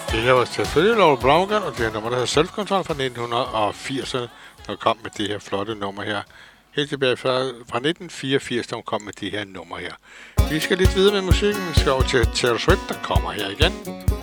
Det her var selvfølgelig Laura Braugan, og det her nummer, der hedder Self-Control fra 1980'erne, der kom med det her flotte nummer her. Helt tilbage fra 1984, der kom med det her nummer her. Vi skal lidt videre med musikken. Vi skal over til Taylor Swift, der kommer her igen.